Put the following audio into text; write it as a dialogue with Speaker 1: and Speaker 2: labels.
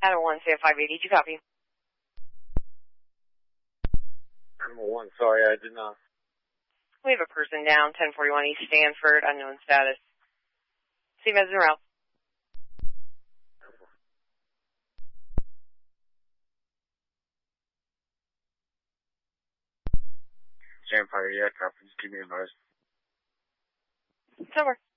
Speaker 1: Adam 1, say 580, did you copy?
Speaker 2: Animal 1, sorry, I did not.
Speaker 1: We have a person down, 1041 East Stanford, unknown status. Same as in route.
Speaker 2: Vampire, yeah, copy. Just give me a buzz.
Speaker 1: It's over.